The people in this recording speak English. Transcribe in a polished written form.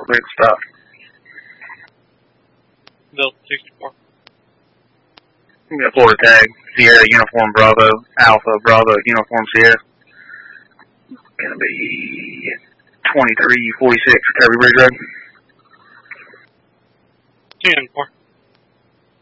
ready to stop. Delta 64. We got Florida tag, Sierra Uniform Bravo, Alpha Bravo Uniform Sierra. Gonna be 2346 Kirby Bridge Road. 10-4.